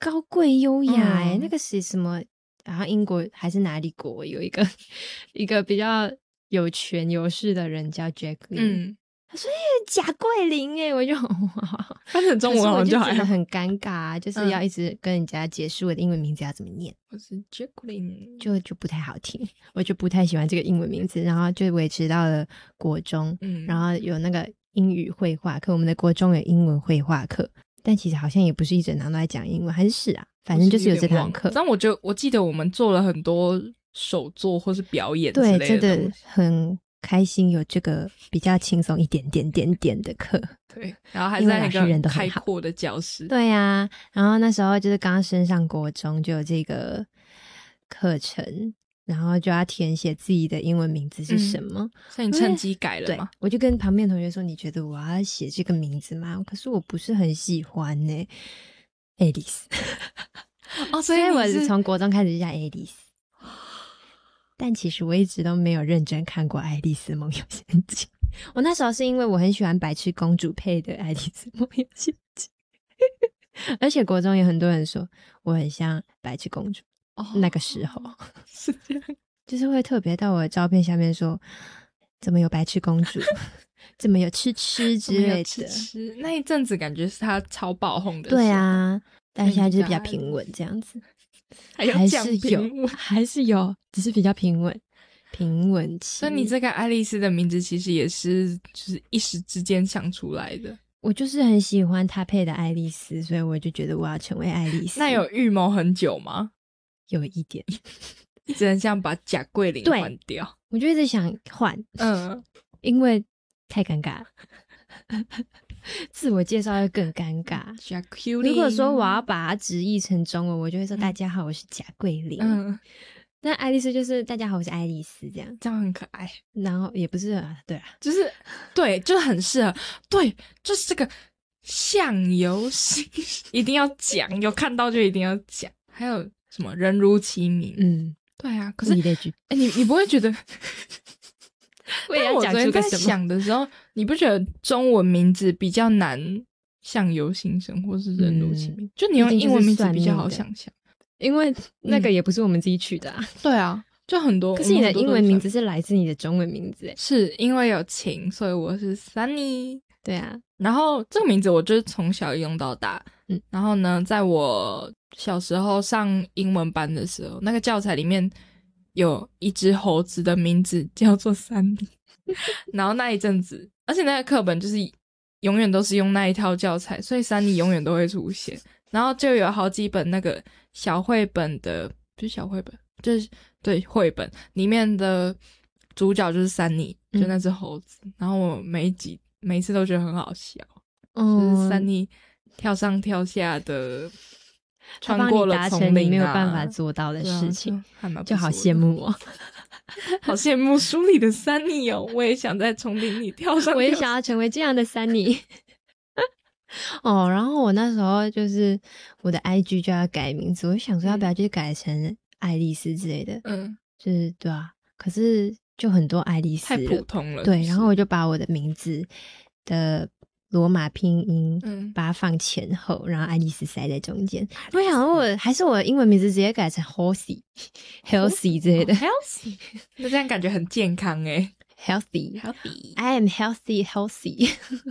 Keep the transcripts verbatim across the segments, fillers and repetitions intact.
高贵优雅诶、欸嗯、 那个是什么好像英国还是哪里国有一个一个比较有权有势的人叫 Jacqueline， 嗯，他说贾桂林诶、欸、我就哇， 翻成中文好像就还好， 可是我就觉得很尴尬啊，就是要一直跟人家解释我的英文名字要怎么念， 我是 Jacqueline， 就就不太好听，我就不太喜欢这个英文名字，然后就维持到了国中，嗯，然后有那个英语绘画课，我们的国中有英文绘画课，但其实好像也不是一整堂都在讲英文，还是是啊，反正就是有这堂课。 但我就我记得我们做了很多手作或是表演之类的， 对，真的很开心有这个比较轻松一点点点点的课。 对，然后还在那个开阔的教室。 对啊，然后那时候就是刚升上国中就有这个课程，然后就要填写自己的英文名字是什么，嗯， 所以你趁机改了吗？ 对，我就跟旁边同学说，你觉得我要写这个名字吗？可是我不是很喜欢呢，欸，Alice 哦，所以我是从国中开始就叫 Alice， 但其实我一直都没有认真看过《爱丽丝梦游仙境》，我那时候是因为我很喜欢白痴公主配的《爱丽丝梦游仙境》而且国中有很多人说我很像白痴公主，哦，那个时候是这样， 就是会特别到我的照片下面说怎么有白痴公主怎么有吃吃之类的， 吃吃那一阵子感觉是他超爆红的时候。 对啊，但现在就是比较平稳这样子， 还有讲平稳， 还是有，只是比较平稳平稳期。 所以你这个爱丽丝的名字其实也是就是一时之间想出来的。 我就是很喜欢她配的爱丽丝，所以我就觉得我要成为爱丽丝。 那有预谋很久吗？ 有一点一直很想把贾桂林换掉， 我就一直想换，嗯，因为太尴尬了自我介绍会更尴尬。如果说我要把它直译成中文，我就会说、嗯、大家好，我是贾桂林。嗯，但爱丽丝就是大家好，我是爱丽丝，这样这样很可爱。 然后也不是啊，对啊， 就是对，就是很适合，对，就是这个相由心一定要讲，有看到就一定要讲。还有什么人如其名，嗯，对啊。可是你哎， 你你不会觉得？ 我也要讲出个什么？ 在想的时候，你不觉得中文名字比较难相由心生，或是人如其名？嗯、就你用英文名字比较好想象， 因为那个也不是我们自己取的啊。 嗯、对啊，就很多。 可是你的英文名字是来自你的中文名字， 是因为有情，所以我是 Sunny。 对啊， 然后这个名字我就是从小用到大。嗯，然后呢，在我小时候上英文班的时候，那个教材里面有一只猴子的名字叫做Sunny。然后那一阵子，而且那个课本就是永远都是用那一套教材，所以Sunny永远都会出现。然后就有好几本那个小绘本的，不是小绘本，就是对绘本里面的主角就是Sunny，就那只猴子。嗯、然后我每一集每一次都觉得很好笑，嗯、就是Sunny跳上跳下的，穿过了丛林啊， 你没有办法做到的事情， 啊、就, 就好羡慕哦。 好羡慕书里的Sunny哦，我也想在丛林里跳上跳下， 我也想要成为这样的Sunny。哦，然后我那时候就是我的 I G 就要改名字，我想说要不要就改成爱丽丝之类的，嗯，就是对啊，可是就很多爱丽丝太普通了， 对，然后我就把我的名字的罗马拼音嗯，把它放前后，然后爱丽丝塞在中间。我想说我还是我的英文名字直接改成 Healthy Healthy 之类的、 oh, Healthy 那这样感觉很健康耶 Healthy Healthy I am healthy healthy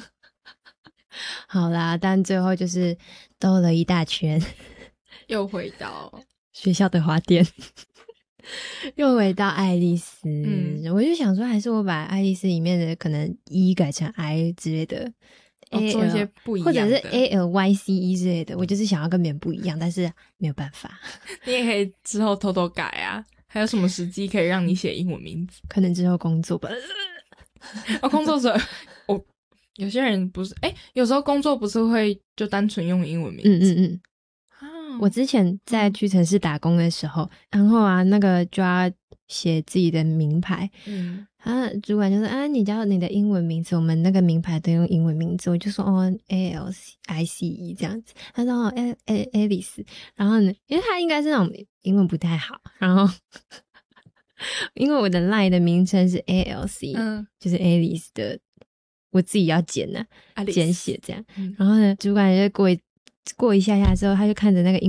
好啦，但最后就是兜了一大圈又回到学校的花店又回到爱丽丝、嗯、我就想说还是我把爱丽丝里面的可能 E 改成 I 之类的， 哦、做一些不一样的， 或者是 A L Y C E 之类的，我就是想要跟别人不一样，但是没有办法。 你也可以之后偷偷改啊，还有什么时机可以让你写英文名字？ 可能之后工作吧。 哦，工作者，我有些人不是，诶，有时候工作不是会就单纯用英文名字。 嗯嗯嗯。我之前在屈臣氏打工的时候，然后啊，那个就要写自己的名牌，嗯，啊，主管就说啊，你叫你的英文名字，我们那个名牌都用英文名字，我就说哦 ，A L I C E 这样子，他说哦 ，A A Alice， 然后呢，因为他应该是那种英文不太好，然后因为我的 line 的名称是 A L C， 嗯，就是 Alice 的，我自己要简啊，简写这样，嗯、然后呢，主管就过一。过一下下之后，他就看着那个英